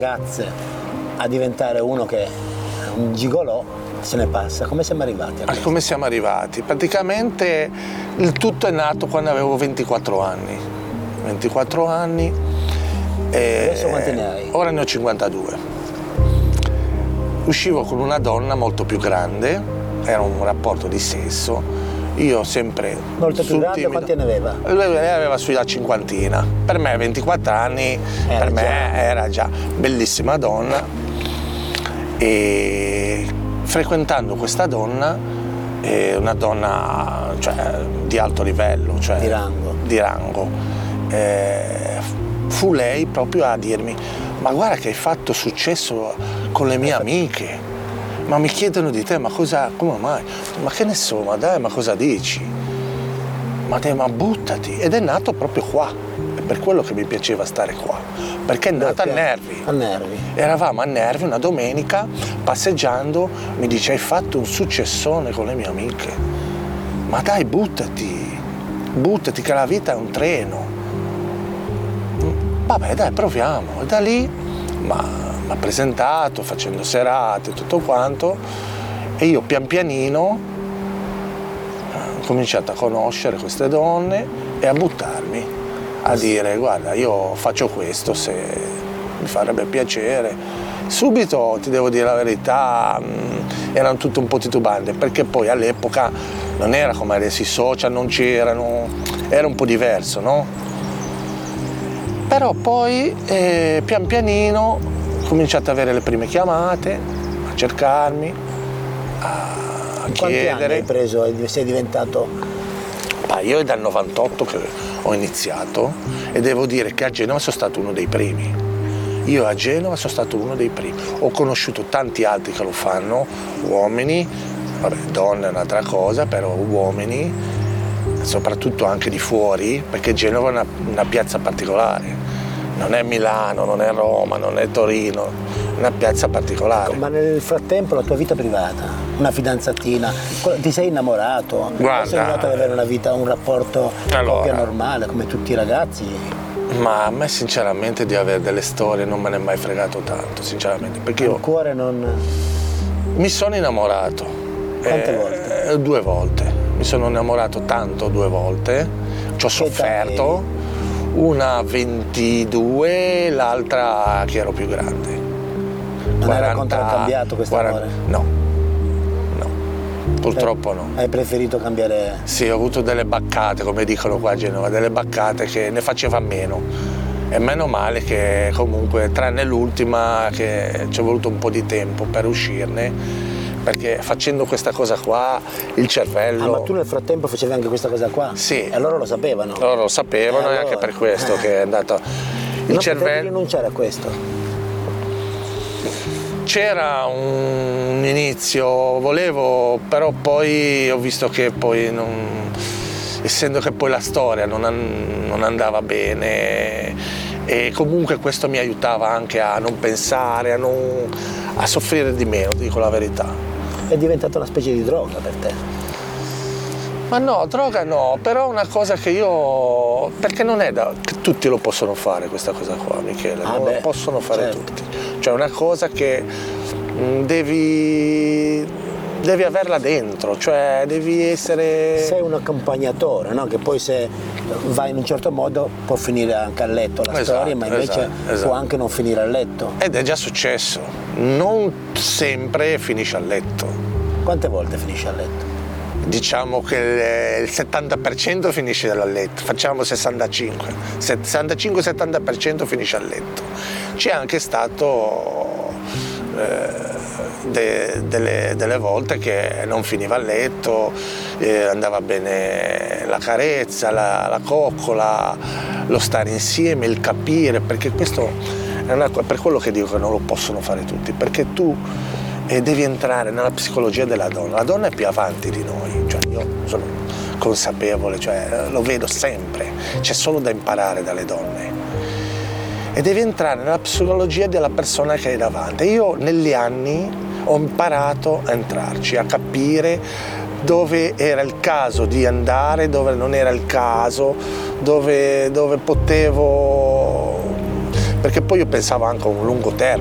ragazze a diventare uno che è un gigolò se ne passa. Come siamo arrivati a questo? Come siamo arrivati? Praticamente il tutto è nato quando avevo 24 anni. 24 anni. Adesso quanti ne hai? Ora ne ho 52. Uscivo con una donna molto più grande, era un rapporto di sesso. Io sempre molto più grande, quanti ne aveva? Lei aveva sulla cinquantina. Per me 24 anni, era già bellissima donna. E frequentando questa donna, una donna di alto livello, di rango, fu lei proprio a dirmi: ma guarda che hai fatto successo con le mie amiche, ma mi chiedono di te, ma cosa, come mai? Ma che ne so, ma dai, ma cosa dici? Ma buttati. Ed è nato proprio qua, è per quello che mi piaceva stare qua, perché è nata a Nervi. A Nervi. Eravamo a Nervi una domenica, passeggiando, mi dice: hai fatto un successone con le mie amiche, ma dai, buttati che la vita è un treno. Vabbè, dai, proviamo. E da lì mi ha presentato, facendo serate, tutto quanto, e io pian pianino ho cominciato a conoscere queste donne e a buttarmi, a dire: guarda, io faccio questo, se mi farebbe piacere. Subito, ti devo dire la verità, erano tutte un po' titubanti, perché poi all'epoca non era come adesso, i social non c'erano, era un po' diverso, no? Però poi pian pianino ho cominciato ad avere le prime chiamate, a cercarmi, a in chiedere. Quanti anni hai preso e sei diventato? Io è dal 98 che ho iniziato, e devo dire che a Genova sono stato uno dei primi. Io a Genova sono stato uno dei primi. Ho conosciuto tanti altri che lo fanno, uomini, vabbè, donne è un'altra cosa, però uomini, soprattutto anche di fuori, perché Genova è una piazza particolare. Non è Milano, non è Roma, non è Torino, è una piazza particolare. Ma nel frattempo la tua vita privata, una fidanzatina, ti sei innamorato? Guarda, sei arrivato ad avere una vita, un rapporto coppia normale come tutti i ragazzi? Ma a me sinceramente di avere delle storie non me ne è mai fregato tanto, sinceramente, perché io... Il cuore non... Mi sono innamorato. Quante volte? 2 volte. Mi sono innamorato tanto 2 volte, ci ho sofferto. Una 22, l'altra che ero più grande. Non era contraccambiato questo amore? No, purtroppo no. Hai preferito cambiare? Sì, ho avuto delle baccate, come dicono qua a Genova, delle baccate che ne faceva meno. E meno male che comunque, tranne l'ultima, che ci è voluto un po' di tempo per uscirne, perché facendo questa cosa qua il cervello... ma tu nel frattempo facevi anche questa cosa qua? Sì. E loro lo sapevano? Loro lo sapevano, allora... e anche per questo che è andato... Il cervello... Potevi rinunciare a questo? C'era un inizio, volevo, però poi ho visto che poi non... essendo che poi la storia non andava bene, e comunque questo mi aiutava anche a non pensare, a soffrire di meno, dico la verità. È diventata una specie di droga per te? Ma no, droga no, però una cosa che io... perché non è che tutti lo possono fare questa cosa qua, Michele, non lo possono fare tutti. Cioè è una cosa che devi averla dentro, cioè devi essere... Sei un accompagnatore, no? Che poi se vai in un certo modo può finire anche a letto la storia, ma invece può anche non finire a letto. Ed è già successo, non sempre finisce a letto. Quante volte finisce a letto? Diciamo che il 70% finisce a letto, facciamo 65-70% finisce a letto. C'è anche stato delle volte che non finiva a letto, andava bene la carezza, la coccola, lo stare insieme, il capire, perché questo è per quello che dico che non lo possono fare tutti, perché tu devi entrare nella psicologia della donna. La donna è più avanti di noi, cioè io sono consapevole, cioè lo vedo sempre, c'è solo da imparare dalle donne. E devi entrare nella psicologia della persona che hai davanti. Io negli anni ho imparato a entrarci, a capire dove era il caso di andare, dove non era il caso, dove potevo perché poi io pensavo anche a un lungo termine.